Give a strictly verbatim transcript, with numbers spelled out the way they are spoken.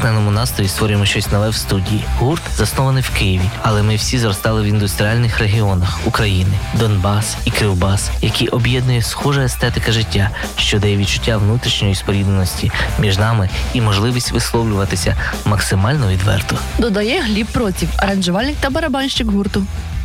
натхненому настрої створюємо щось нове в студії. Гурт заснований в Києві, але ми всі зростали в індустріальних регіонах України – Донбас і Кривбас, які об'єднує схожа естетика життя, що дає відчуття внутрішньої спорідненості між нами і можливість висловлюватися максимально відверто. Додає Гліб Проців, аранжувальник та барабанщик гурту.